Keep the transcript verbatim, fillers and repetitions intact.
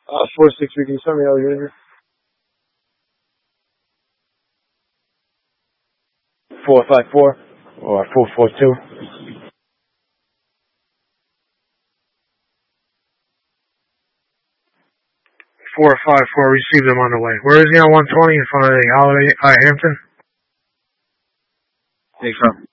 Uh, four six three. Can you send me all your unit? Four five four or four four two. Four five four. Received them on the way. Where is he on one twenty in front of the Holiday uh, Hampton? Thanks, bro.